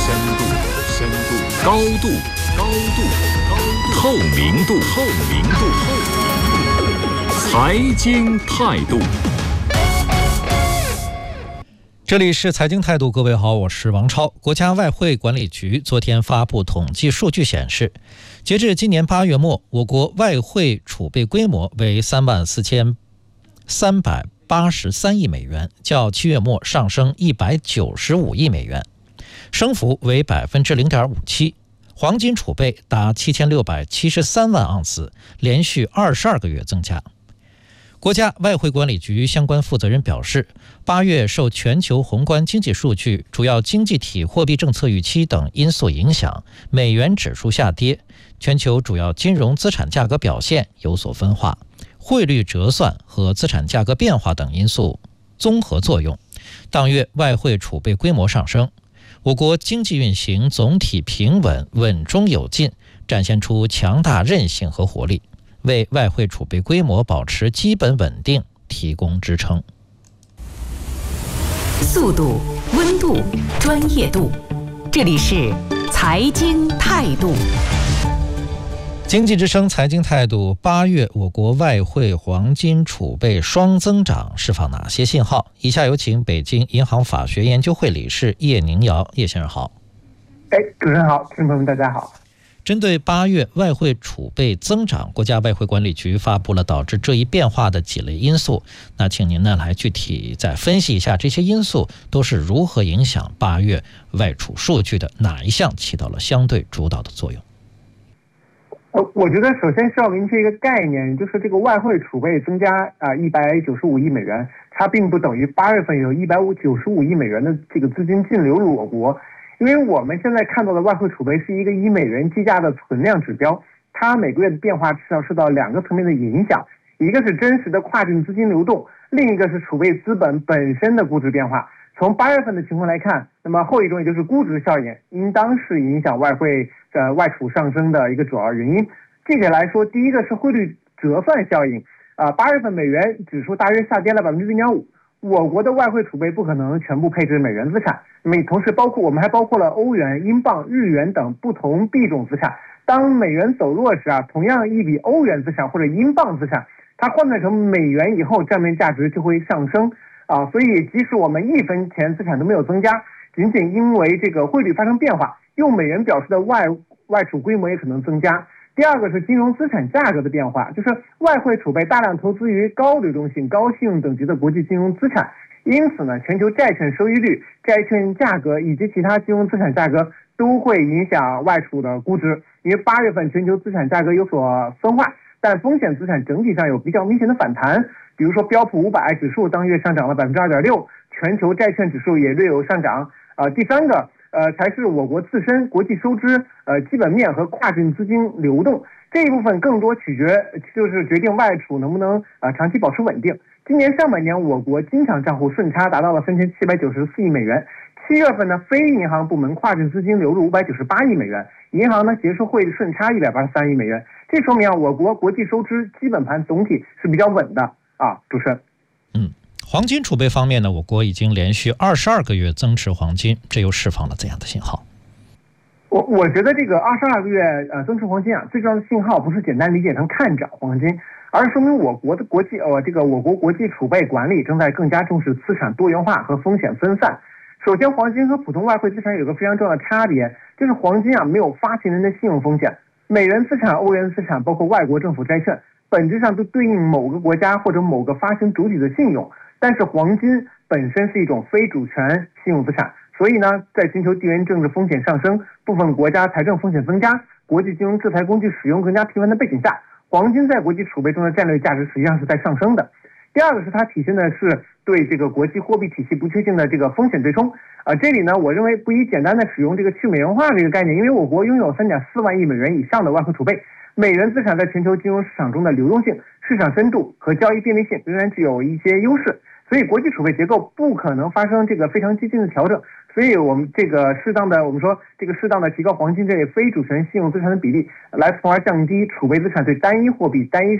高度，透明度，财经态度。 这里是财经态度，各位好，我是王超。国家外汇管理局昨天发布统计数据显示，截至今年8月末，我国外汇储备规模为34,383亿美元，较7月末上升195亿美元，升幅为 0.57%。黄金储备达7673万盎司，连续22个月增加。国家外汇管理局相关负责人表示，8月受全球宏观经济数据、主要经济体货币政策预期等因素影响，美元指数下跌，全球主要金融资产价格表现有所分化，汇率折算和资产价格变化等因素综合作用，当月外汇储备规模上升。我国经济运行总体平稳，稳中有进，展现出强大韧性和活力，为外汇储备规模保持基本稳定提供支撑。 速度、温度、专业度，这里是财经态度。 经济之声财经态度，8月我国外汇黄金储备双增长释放哪些信号？以下有请北京银行法学研究会理事叶宁尧。叶先生好。 主持人好，听众朋友们大家好。 针对8月外汇储备增长，国家外汇管理局发布了导致这一变化的几类因素。那请您呢来具体再分析一下这些因素都是如何影响8月外储数据的，哪一项起到了相对主导的作用？ 我觉得首先是要明确一个概念，就是这个外汇储备增加195亿美元，它并不等于8月份有195亿美元的这个资金净流入我国。因为我们现在看到的外汇储备是一个以美元计价的存量指标，它每个月的变化是要受到两个层面的影响，一个是真实的跨境资金流动，另一个是储备资本本身的估值变化。从8月份的情况来看，那么后一种也就是估值效应，应当是影响外汇外储上升的一个主要原因。具体来说，第一个是汇率折算效应，8月份美元指数大约下跌了 0.5%。我国的外汇储备不可能全部配置美元资产，那么同时我们还包括了欧元、英镑、日元等不同币种资产。当美元走弱时同样一笔欧元资产或者英镑资产，它换算成美元以后，账面价值就会上升所以即使我们1分钱资产都没有增加，仅仅因为这个汇率发生变化，用美元表示的外储规模也可能增加。第二个是金融资产价格的变化，就是外汇储备大量投资于高流动性、高信用等级的国际金融资产，因此呢，全球债券收益率、债券价格以及其他金融资产价格都会影响外储的估值。因为8月份全球资产价格有所分化，但风险资产整体上有比较明显的反弹，比如说标普500指数当月上涨了 2.6%， 全球债券指数也略有上涨。第三个才是我国自身国际收支基本面和跨境资金流动，这一部分更多就是决定外储能不能长期保持稳定。今年上半年我国经常账户顺差达到了3794亿美元，7月份呢非银行部门跨境资金流入598亿美元，银行呢结束汇率顺差183亿美元，这说明我国国际收支基本盘总体是比较稳的主持人。 黄金储备方面呢，我国已经连续22个月增持黄金，这又释放了怎样的信号？ 我觉得这个22个月增持黄金最重要的信号不是简单理解成看涨黄金，而是说明我国的国际储备管理正在更加重视资产多元化和风险分散。首先，黄金和普通外汇资产有个非常重要的差别，就是黄金没有发行人的信用风险。美元资产、欧元资产，包括外国政府债券，本质上都对应某个国家或者某个发行主体的信用。但是黄金本身是一种非主权信用资产，所以呢，在全球地缘政治风险上升、部分国家财政风险增加、国际金融制裁工具使用更加频繁的背景下，黄金在国际储备中的战略价值实际上是在上升的。第二个是它体现的是对这个国际货币体系不确定的这个风险对冲。这里呢，我认为不宜简单的使用这个去美元化这个概念，因为我国拥有3.4万亿美元以上的外汇储备，美元资产在全球金融市场中的流动性、市场深度和交易便利性仍然具有一些优势。所以国际储备结构不可能发生这个非常激进的调整，所以我们这个适当的提高黄金这类非主权信用资产的比例，来从而降低储备资产对单一货币、单一